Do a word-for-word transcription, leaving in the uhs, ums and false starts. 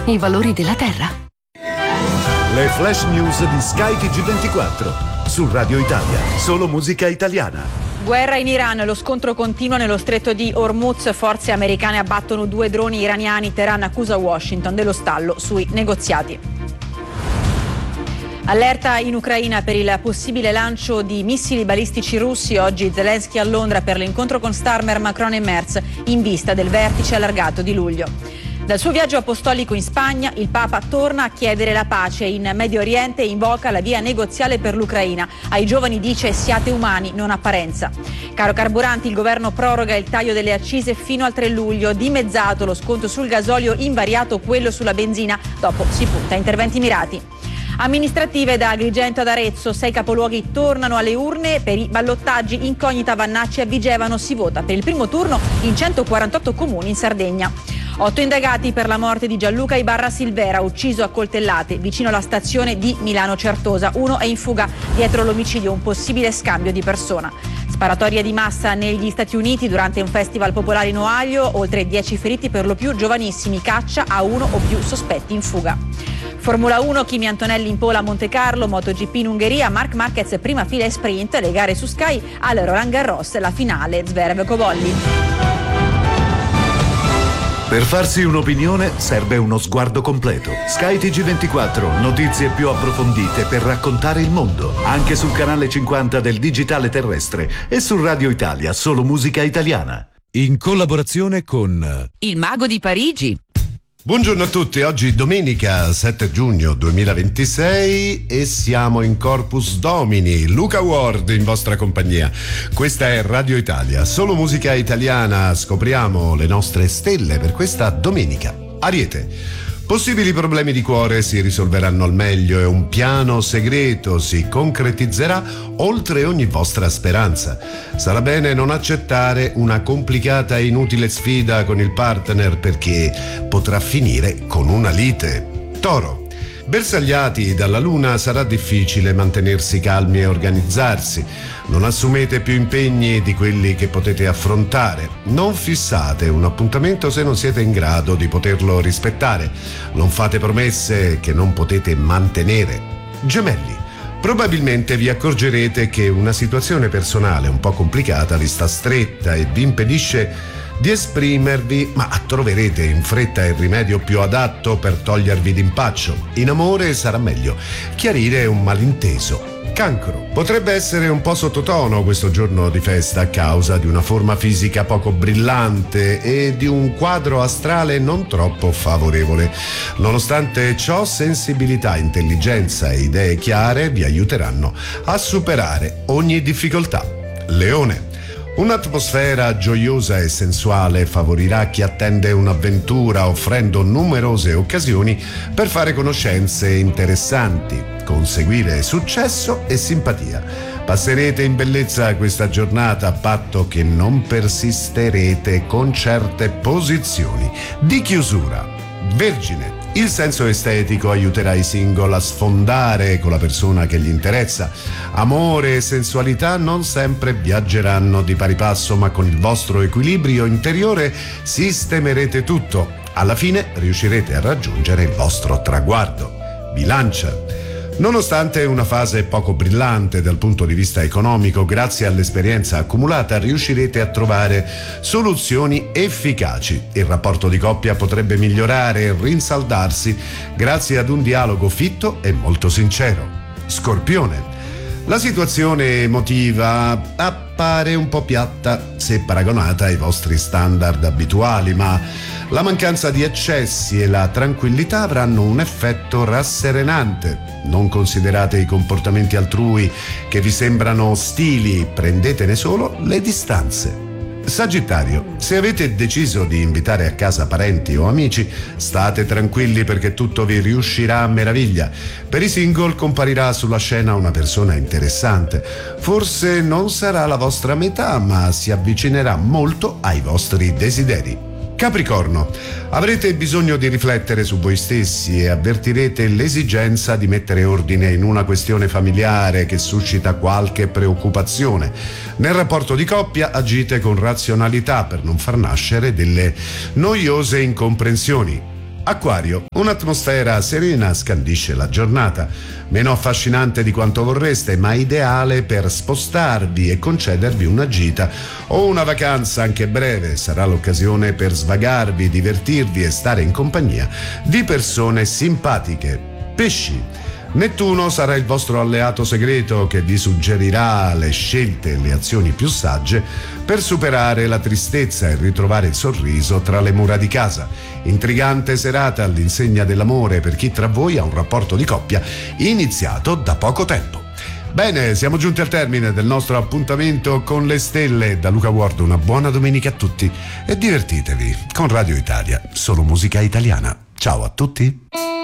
i valori della terra. Le flash news di Sky T G ventiquattro su Radio Italia, solo musica italiana. Guerra in Iran, lo scontro continua nello stretto di Hormuz, forze americane abbattono due droni iraniani, Teheran accusa Washington dello stallo sui negoziati. Allerta in Ucraina per il possibile lancio di missili balistici russi. Oggi Zelensky a Londra per l'incontro con Starmer, Macron e Merz in vista del vertice allargato di luglio. Dal suo viaggio apostolico in Spagna, il Papa torna a chiedere la pace in Medio Oriente e invoca la via negoziale per l'Ucraina. Ai giovani dice: siate umani, non apparenza. Caro carburanti, il governo proroga il taglio delle accise fino al tre luglio, dimezzato lo sconto sul gasolio, invariato quello sulla benzina, dopo si punta a interventi mirati. Amministrative da Agrigento ad Arezzo, sei capoluoghi tornano alle urne per i ballottaggi. Incognita, Vannacci a Vigevano, si vota per il primo turno in centoquarantotto comuni in Sardegna. Otto indagati per la morte di Gianluca Ibarra Silvera, ucciso a coltellate vicino alla stazione di Milano Certosa. Uno è in fuga dietro l'omicidio, un possibile scambio di persona. Sparatoria di massa negli Stati Uniti durante un festival popolare in Ohio, oltre dieci feriti, per lo più giovanissimi, caccia a uno o più sospetti in fuga. Formula uno, Kimi Antonelli in pola a Monte Carlo, MotoGP in Ungheria, Marc Marquez prima fila e sprint, le gare su Sky, al Roland Garros, la finale Zverev-Cobolli. Per farsi un'opinione serve uno sguardo completo. Sky T G ventiquattro, notizie più approfondite per raccontare il mondo. Anche sul canale cinquanta del digitale terrestre e su Radio Italia, solo musica italiana. In collaborazione con Il Mago di Parigi. Buongiorno a tutti, oggi domenica sette giugno duemilaventisei e siamo in Corpus Domini. Luca Ward in vostra compagnia. Questa è Radio Italia, solo musica italiana. Scopriamo le nostre stelle per questa domenica. Ariete. Possibili problemi di cuore si risolveranno al meglio e un piano segreto si concretizzerà oltre ogni vostra speranza. Sarà bene non accettare una complicata e inutile sfida con il partner perché potrà finire con una lite. Toro. Bersagliati dalla luna, sarà difficile mantenersi calmi e organizzarsi. Non assumete più impegni di quelli che potete affrontare. Non fissate un appuntamento se non siete in grado di poterlo rispettare. Non fate promesse che non potete mantenere. Gemelli. Probabilmente vi accorgerete che una situazione personale un po' complicata vi sta stretta e vi impedisce di esprimervi, ma troverete in fretta il rimedio più adatto per togliervi d'impaccio. In amore sarà meglio chiarire un malinteso. Cancro. Potrebbe essere un po' sottotono questo giorno di festa a causa di una forma fisica poco brillante e di un quadro astrale non troppo favorevole. Nonostante ciò, sensibilità, intelligenza e idee chiare vi aiuteranno a superare ogni difficoltà. Leone. Un'atmosfera gioiosa e sensuale favorirà chi attende un'avventura, offrendo numerose occasioni per fare conoscenze interessanti, conseguire successo e simpatia. Passerete in bellezza questa giornata a patto che non persisterete con certe posizioni di chiusura. Vergine. Il senso estetico aiuterà i single a sfondare con la persona che gli interessa. Amore e sensualità non sempre viaggeranno di pari passo, ma con il vostro equilibrio interiore sistemerete tutto. Alla fine riuscirete a raggiungere il vostro traguardo. Bilancia. Nonostante una fase poco brillante dal punto di vista economico, grazie all'esperienza accumulata riuscirete a trovare soluzioni efficaci. Il rapporto di coppia potrebbe migliorare e rinsaldarsi grazie ad un dialogo fitto e molto sincero. Scorpione. La situazione emotiva appare un po' piatta se paragonata ai vostri standard abituali, ma la mancanza di eccessi e la tranquillità avranno un effetto rasserenante. Non considerate i comportamenti altrui che vi sembrano ostili, prendetene solo le distanze. Sagittario, se avete deciso di invitare a casa parenti o amici, state tranquilli perché tutto vi riuscirà a meraviglia. Per i single comparirà sulla scena una persona interessante. Forse non sarà la vostra metà, ma si avvicinerà molto ai vostri desideri. Capricorno, avrete bisogno di riflettere su voi stessi e avvertirete l'esigenza di mettere ordine in una questione familiare che suscita qualche preoccupazione. Nel rapporto di coppia agite con razionalità per non far nascere delle noiose incomprensioni. Acquario, un'atmosfera serena scandisce la giornata, meno affascinante di quanto vorreste, ma ideale per spostarvi e concedervi una gita o una vacanza anche breve. Sarà l'occasione per svagarvi, divertirvi e stare in compagnia di persone simpatiche. Pesci, Nettuno sarà il vostro alleato segreto che vi suggerirà le scelte e le azioni più sagge per superare la tristezza e ritrovare il sorriso tra le mura di casa. Intrigante serata all'insegna dell'amore per chi tra voi ha un rapporto di coppia iniziato da poco tempo. Bene, siamo giunti al termine del nostro appuntamento con le stelle. Da Luca Ward una buona domenica a tutti e divertitevi con Radio Italia, solo musica italiana. Ciao a tutti.